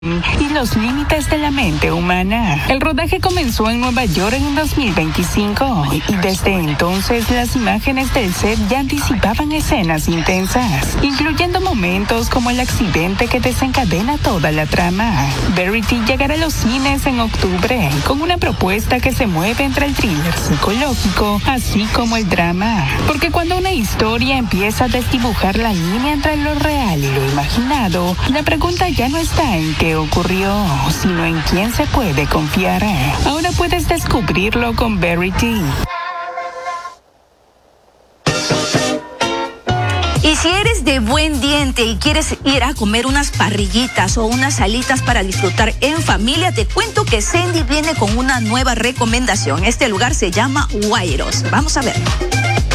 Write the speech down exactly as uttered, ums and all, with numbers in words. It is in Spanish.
y los límites de la mente humana. El rodaje comenzó en Nueva York en dos mil veinticinco y desde entonces las imágenes del set ya anticipaban escenas intensas, incluyendo momentos como el accidente que desencadena toda la trama. Verity llegará a los cines en octubre con una propuesta que se mueve entre el thriller psicológico así como el drama, porque cuando una historia empieza a desdibujar la línea entre lo real y lo imaginado, la pregunta ya no está en qué ocurrió, sino en quién se puede confiar. Ahora puedes descubrirlo con Verity. Y si eres de buen diente y quieres ir a comer unas parrillitas o unas alitas para disfrutar en familia, te cuento que Sandy viene con una nueva recomendación. Este lugar se llama Guairos. Vamos a ver.